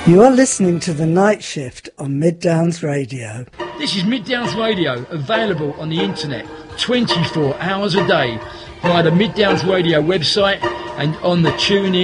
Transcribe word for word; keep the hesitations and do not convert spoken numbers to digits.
You are listening to The Night Shift on Mid Downs Radio. This is Mid Downs Radio, available on the internet twenty-four hours a day via the Mid Downs Radio website and on the TuneIn